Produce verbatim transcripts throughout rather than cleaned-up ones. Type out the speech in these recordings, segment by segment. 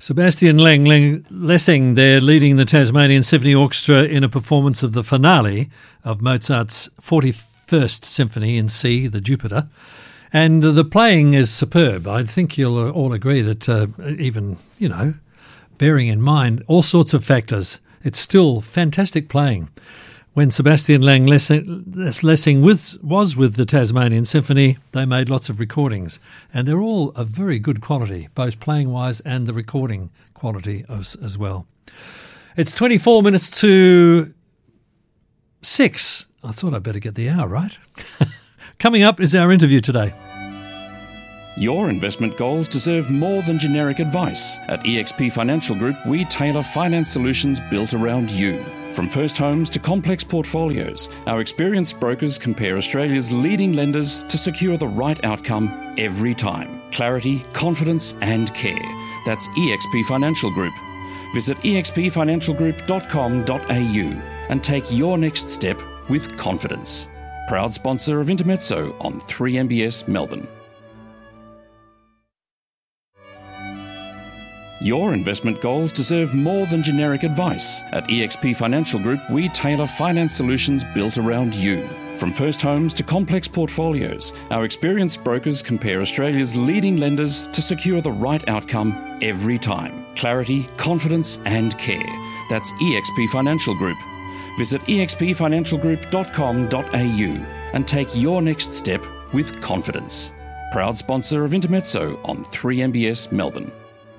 Sebastian Leng, Leng Lessing there leading the Tasmanian Symphony Orchestra in a performance of the finale of Mozart's forty-first Symphony in C, the Jupiter. And the playing is superb. I think you'll all agree that uh, even, you know, bearing in mind all sorts of factors, it's still fantastic playing. When Sebastian Leng Lessing with, was with the Tasmanian Symphony, they made lots of recordings, and they're all of very good quality, both playing-wise and the recording quality as, as well. It's twenty-four minutes to six. I thought I'd better get the hour right. Coming up is our interview today. Your investment goals deserve more than generic advice. At E X P Financial Group, we tailor finance solutions built around you. From first homes to complex portfolios, our experienced brokers compare Australia's leading lenders to secure the right outcome every time. Clarity, confidence and care. That's E X P Financial Group. Visit e x p financial group dot com dot a u and take your next step with confidence. Proud sponsor of Intermezzo on three M B S Melbourne. Your investment goals deserve more than generic advice. At E X P Financial Group, we tailor finance solutions built around you. From first homes to complex portfolios, our experienced brokers compare Australia's leading lenders to secure the right outcome every time. Clarity, confidence and care. That's E X P Financial Group. Visit e x p financial group dot com dot a u and take your next step with confidence. Proud sponsor of Intermezzo on three M B S Melbourne.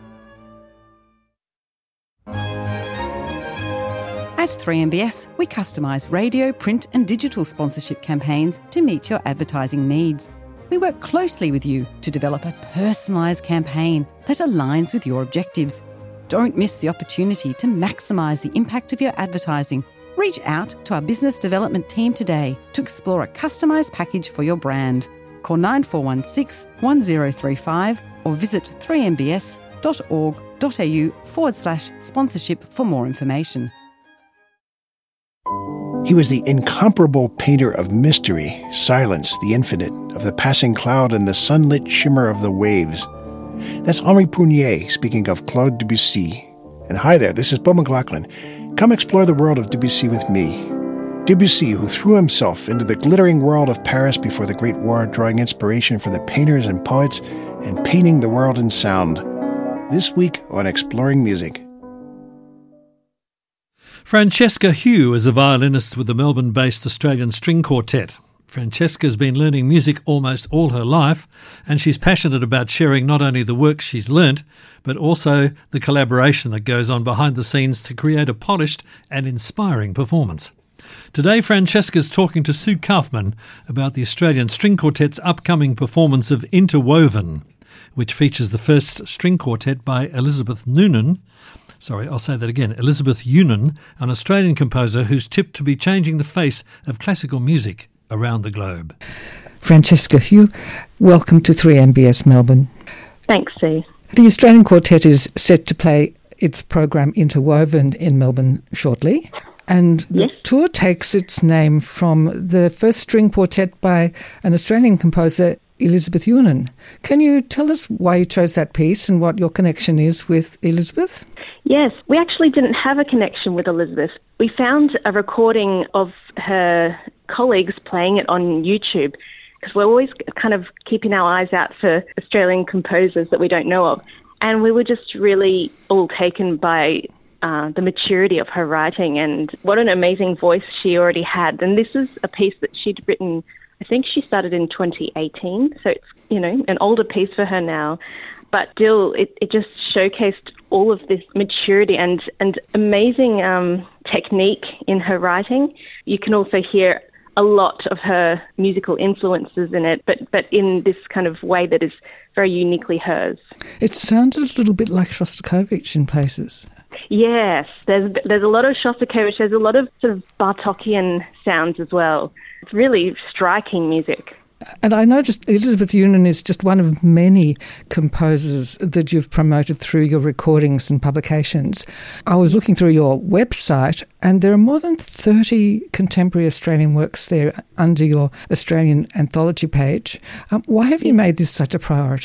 At three M B S, we customise radio, print and digital sponsorship campaigns to meet your advertising needs. We work closely with you to develop a personalised campaign that aligns with your objectives. Don't miss the opportunity to maximise the impact of your advertising. Reach out to our business development team today to explore a customised package for your brand. Call nine four one six, one zero three five or visit three m b s dot org dot a u forward slash sponsorship for more information. He was the incomparable painter of mystery, silence, the infinite, of the passing cloud and the sunlit shimmer of the waves. That's Henri Prunier speaking of Claude Debussy. And hi there, this is Beau McLaughlin. Come explore the world of Debussy with me. Debussy, who threw himself into the glittering world of Paris before the Great War, drawing inspiration from the painters and poets and painting the world in sound. This week on Exploring Music. Francesca Hugh is a violinist with the Melbourne-based Australian String Quartet. Francesca's been learning music almost all her life, and she's passionate about sharing not only the work she's learnt, but also the collaboration that goes on behind the scenes to create a polished and inspiring performance. Today, Francesca's talking to Sue Kaufman about the Australian String Quartet's upcoming performance of Interwoven, which features the first string quartet by Elizabeth Noonan. Sorry, I'll say that again. Elizabeth Noonan, an Australian composer who's tipped to be changing the face of classical music around the globe. Francesca Hugh, welcome to three M B S Melbourne. Thanks, Sue. The Australian Quartet is set to play its program Interwoven in Melbourne shortly. And the yes. tour takes its name from the first string quartet by an Australian composer, Elizabeth Noonan. Can you tell us why you chose that piece and what your connection is with Elizabeth? Yes, we actually didn't have a connection with Elizabeth. We found a recording of her colleagues playing it on YouTube because we're always kind of keeping our eyes out for Australian composers that we don't know of. And we were just really all taken by uh, the maturity of her writing and what an amazing voice she already had. And this is a piece that she'd written, I think she started in twenty eighteen, so it's, you know, an older piece for her now. But still, it, it just showcased all of this maturity and, and amazing um, technique in her writing. You can also hear a lot of her musical influences in it, but, but in this kind of way that is very uniquely hers. It sounded a little bit like Shostakovich in places. Yes, there's there's a lot of Shostakovich, there's a lot of sort of Bartokian sounds as well. It's really striking music. And I know just Elizabeth Noonan is just one of many composers that you've promoted through your recordings and publications. I was looking through your website and there are more than thirty contemporary Australian works there under your Australian anthology page. Um, why have you made this such a priority?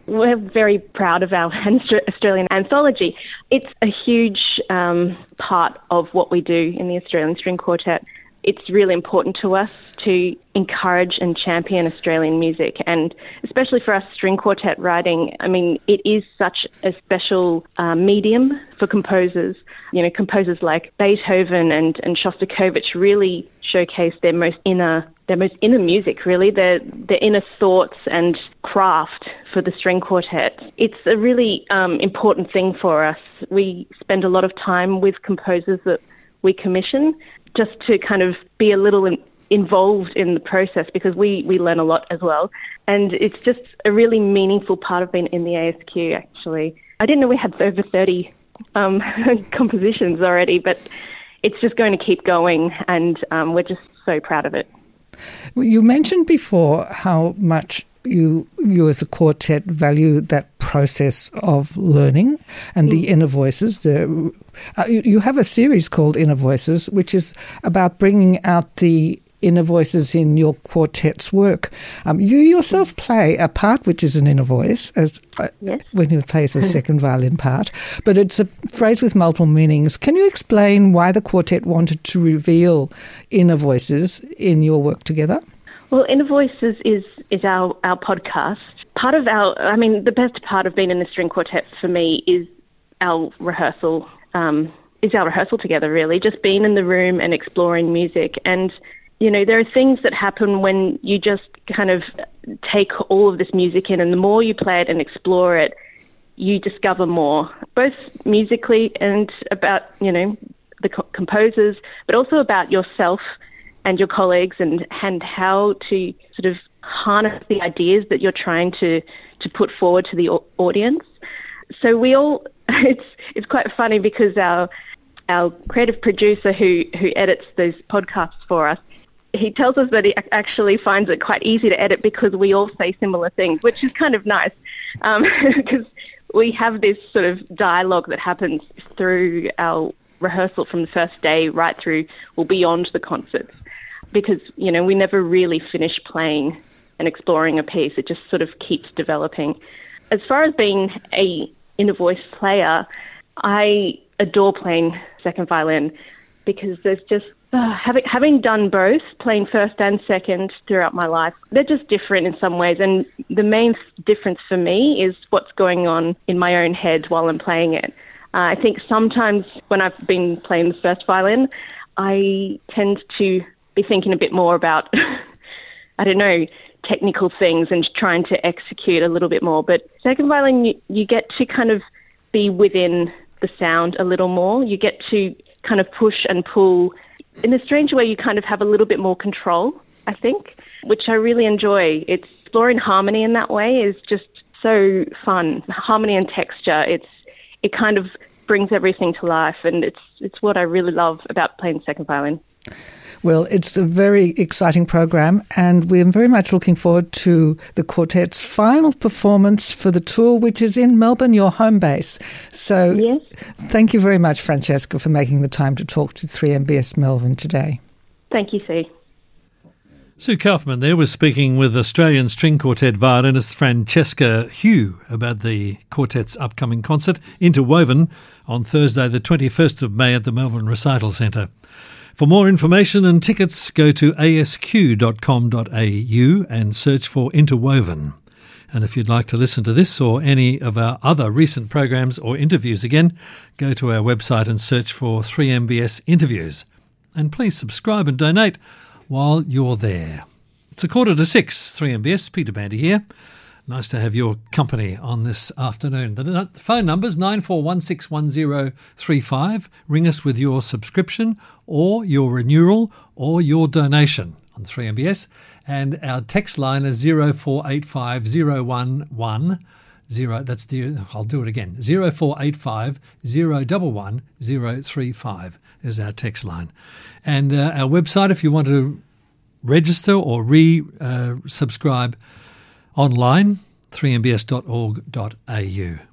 we're very proud of our Australian anthology. It's a huge um, part of what we do in the Australian String Quartet. It's really important to us to encourage and champion Australian music, and especially for us string quartet writing. I mean, it is such a special uh, medium for composers. You know, composers like Beethoven and, and Shostakovich really showcase their most inner, their most inner music, really, their, their inner thoughts and craft for the string quartet. It's a really um, important thing for us. We spend a lot of time with composers that we commission, just to kind of be a little in, involved in the process, because we, we learn a lot as well. And it's just a really meaningful part of being in the A S Q, actually. I didn't know we had over thirty um, compositions already, but it's just going to keep going, and um, we're just so proud of it. You mentioned before how much you you as a quartet value that process of learning and the inner voices. The uh, you, you have a series called Inner Voices, which is about bringing out the inner voices in your quartet's work. Um, you yourself play a part which is an inner voice, as uh, yes. when you play the second violin part, but it's a phrase with multiple meanings. Can you explain why the quartet wanted to reveal inner voices in your work together? Well, Inner Voices is, is our, our podcast. Part of our, I mean, the best part of being in the string quartet for me is our rehearsal, um, is our rehearsal together, really, just being in the room and exploring music. And, you know, there are things that happen when you just kind of take all of this music in, and the more you play it and explore it, you discover more, both musically and about, you know, the co- composers, but also about yourself and your colleagues, and, and how to sort of harness the ideas that you're trying to, to put forward to the o- audience. So we all, it's it's quite funny because our our creative producer who, who edits those podcasts for us, he tells us that he actually finds it quite easy to edit because we all say similar things, which is kind of nice, um, because we have this sort of dialogue that happens through our rehearsal from the first day right through, well, beyond the concerts. Because, you know, we never really finish playing and exploring a piece. It just sort of keeps developing. As far as being a inner voice player, I adore playing second violin, because there's just, uh, having, having done both, playing first and second throughout my life, they're just different in some ways. And the main difference for me is what's going on in my own head while I'm playing it. Uh, I think sometimes when I've been playing the first violin, I tend to be thinking a bit more about, I don't know, technical things and trying to execute a little bit more. But second violin, you, you get to kind of be within the sound a little more. You get to kind of push and pull. In a strange way, you kind of have a little bit more control, I think, which I really enjoy. It's exploring harmony in that way is just so fun. Harmony and texture, it's it kind of brings everything to life, and it's it's what I really love about playing second violin. Well, it's a very exciting program, and we're very much looking forward to the quartet's final performance for the tour, which is in Melbourne, your home base. So yes. Thank you very much, Francesca, for making the time to talk to three M B S Melbourne today. Thank you, Sue. Sue Kaufman there was speaking with Australian string quartet violinist Francesca Hugh about the quartet's upcoming concert, Interwoven, on Thursday the twenty-first of May at the Melbourne Recital Centre. For more information and tickets, go to a s q dot com dot a u and search for Interwoven. And if you'd like to listen to this or any of our other recent programs or interviews again, go to our website and search for three M B S Interviews. And please subscribe and donate while you're there. It's a quarter to six, three M B S, Peter Bandy here. Nice to have your company on this afternoon. The phone number's nine four one six one zero three five. Ring us with your subscription or your renewal or your donation on three M B S. And our text line is zero four eight five zero one one zero. That's the, I'll do it again. zero four eight five zero one one zero three five is our text line. And uh, our website, if you want to register or re-subscribe, uh, online, three m b s dot org dot a u.